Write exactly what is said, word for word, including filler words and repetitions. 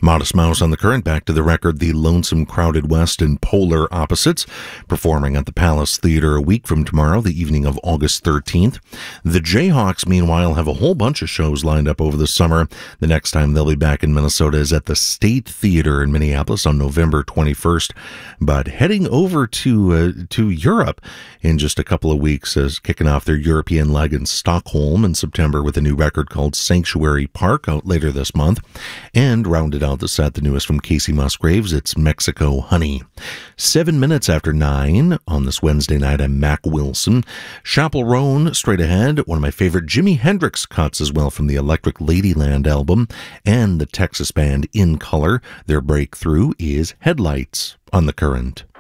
Modest Mouse on the Current, back to the record, The Lonesome Crowded West and Polar Opposites, performing at the Palace Theatre a week from tomorrow, the evening of August thirteenth. The Jayhawks, meanwhile, have a whole bunch of shows lined up over the summer. The next time they'll be back in Minnesota is at the State Theatre in Minneapolis on November twenty-first. But heading over to uh, to Europe in just a couple of weeks, as kicking off their European leg in Stockholm in September with a new record called Sanctuary Park out later this month. And rounded out the set, the newest from Casey Musgraves, it's Mexico Honey. Seven minutes after nine on this Wednesday night, I'm Mac Wilson. Chapel Roan straight ahead, one of my favorite Jimi Hendrix cuts as well from the Electric Ladyland album, and the Texas band In Color. Their breakthrough is Headlights on the Current.